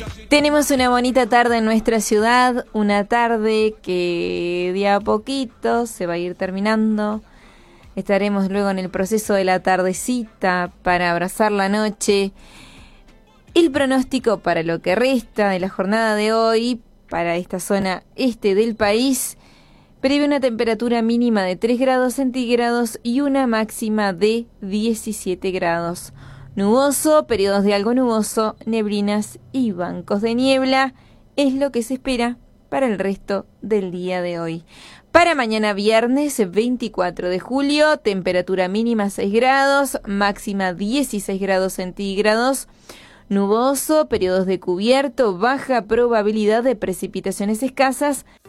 Tenemos una bonita tarde en nuestra ciudad, una tarde que de a poquito se va a ir terminando. Estaremos luego en el proceso de la tardecita para abrazar la noche. El pronóstico para lo que resta de la jornada de hoy, para esta zona este del país, prevé una temperatura mínima de 3 grados centígrados y una máxima de 17 grados. Nuboso, periodos de algo nuboso, neblinas y bancos de niebla es lo que se espera para el resto del día de hoy. Para mañana viernes 24 de julio, temperatura mínima 6 grados, máxima 16 grados centígrados. Nuboso, periodos de cubierto, baja probabilidad de precipitaciones escasas